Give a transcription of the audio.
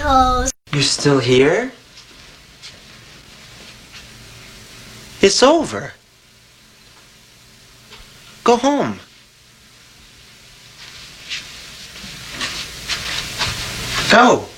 toes. You're still here? It's over. Go home. Go.